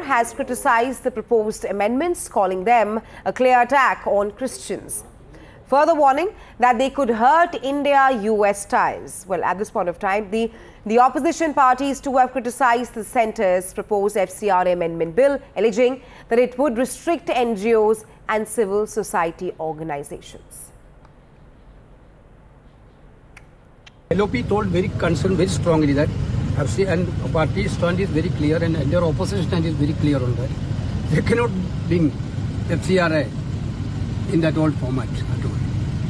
has criticized the proposed amendments, calling them a clear attack on Christians. Further warning that they could hurt India-US ties. Well, at this point of time, the opposition parties too have criticized the centre's proposed FCRA amendment bill, alleging that it would restrict NGOs and civil society organizations. LOP told very concerned, very strongly that FC and party stand is very clear and their opposition stand is very clear on that. They cannot bring FCRA in that old format at all.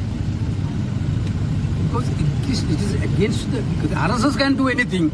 Because it is against because RSS can do anything,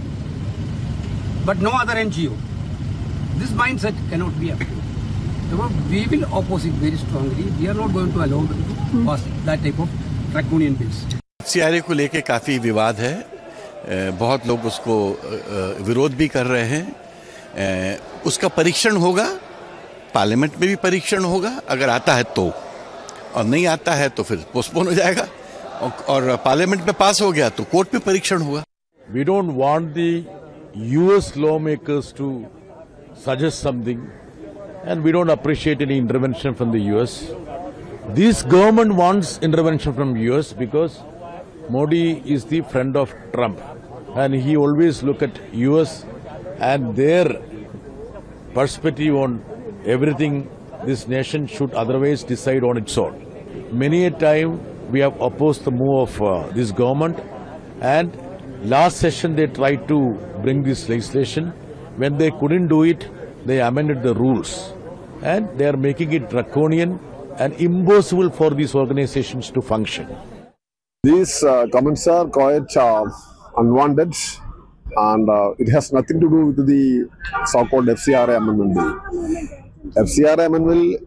but no other NGO. This mindset cannot be approved. So we will oppose it very strongly. We are not going to allow them to pass that type of draconian bills. FCRA को लेके काफ़ी विवाद है, बहुत लोग उसको विरोध भी कर रहे हैं। उसका परीक्षण होगा, पार्लियामेंट में भी परीक्षण होगा, अगर आता है तो, और नहीं आता है तो फिर पोस्टपोन हो जाएगा, और पार्लियामेंट में पास हो गया तो कोर्ट में परीक्षण होगा। We don't want the US lawmakers to suggest something, and we don't appreciate any intervention from the US. This government wants intervention from US because Modi is the friend of Trump, and he always look at US and their perspective on everything this nation should otherwise decide on its own. Many a time we have opposed the move of this government, and last session they tried to bring this legislation. When they couldn't do it, they amended the rules, and they are making it draconian and impossible for these organizations to function. These comments are quite unwanted, and it has nothing to do with the so-called FCRA amendment bill. FCRA amendment,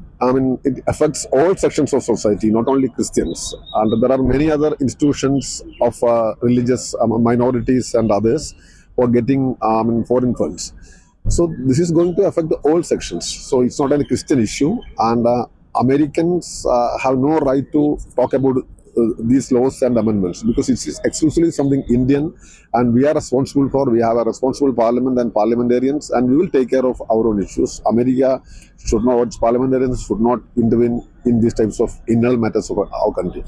it affects all sections of society, not only Christians. And there are many other institutions of religious minorities and others who are getting foreign funds. So this is going to affect all sections. So it's not a Christian issue, and Americans have no right to talk about these laws and amendments, because it's exclusively something Indian, and we are responsible for. We have a responsible parliament and parliamentarians, and we will take care of our own issues. America should not, its parliamentarians should not intervene in these types of internal matters of our country.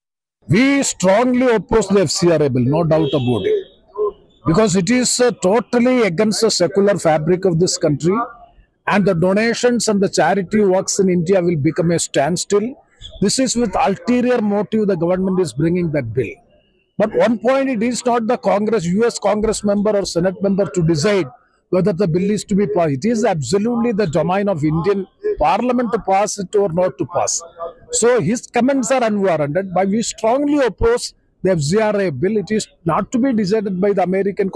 We strongly oppose the FCRA bill, no doubt about it, because it is totally against the secular fabric of this country, and the donations and the charity works in India will become a standstill. This is with ulterior motive the government is bringing that bill. But one point, it is not the Congress, US Congress member or Senate member to decide whether the bill is to be passed. It is absolutely the domain of Indian Parliament to pass it or not to pass. So his comments are unwarranted, but we strongly oppose the FCRA bill. It is not to be decided by the American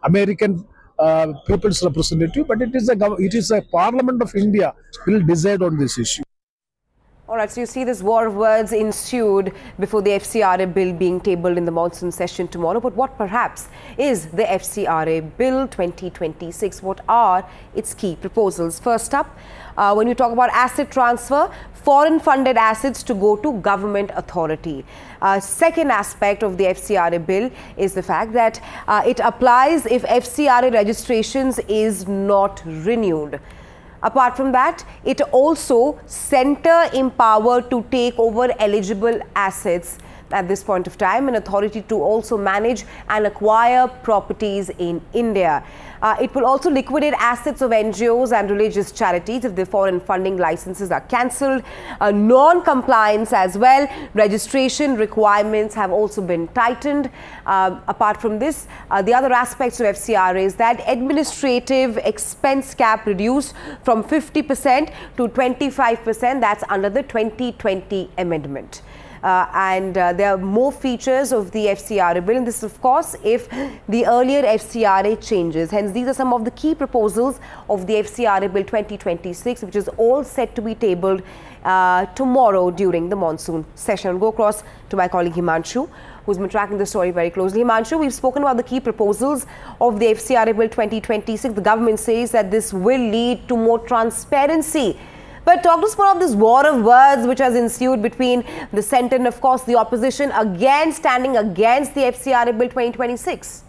people's representative, but it is a Parliament of India will decide on this issue. All right, so you see this war of words ensued before the FCRA bill being tabled in the monsoon session tomorrow. But what perhaps is the FCRA bill 2026? What are its key proposals? First up, when you talk about asset transfer, foreign funded assets to go to government authority. Second aspect of the FCRA bill is the fact that it applies if FCRA registrations is not renewed. Apart from that, it also center empowered to take over eligible assets at this point of time, an authority to also manage and acquire properties in India. It will also liquidate assets of NGOs and religious charities if the foreign funding licenses are cancelled. Non-compliance as well. Registration requirements have also been tightened. Apart from this, the other aspects of FCRA is that administrative expense cap reduced from 50% to 25%. That's under the 2020 amendment. There are more features of the FCRA bill, and this of course if the earlier FCRA changes. Hence these are some of the key proposals of the FCRA bill 2026, which is all set to be tabled tomorrow during the monsoon session. I'll go across to my colleague Himanshu, who's been tracking the story very closely. Himanshu, we've spoken about the key proposals of the FCRA bill 2026. The government says that this will lead to more transparency. But talk to us about this war of words which has ensued between the centre and, of course, the opposition standing against the FCRA bill 2026.